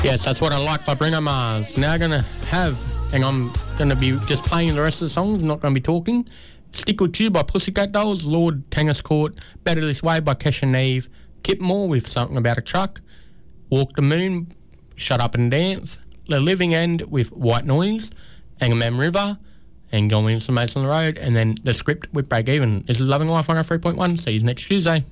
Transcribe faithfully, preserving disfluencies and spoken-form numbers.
Yes, that's what I like by Bruno Mars. Now I'm going to have, and I'm going to be just playing the rest of the songs, I'm not going to be talking. Stick With You by Pussycat Dolls, Lord Tennis Court, Better This Way by Kesha Neve, Kip Moore with Something About a Truck, Walk the Moon, Shut Up and Dance, The Living End with White Noise, Angerman River, and Going Williamson Mason on the Road, and then The Script with Break Even. This is Loving Life one oh three point one. See you next Tuesday.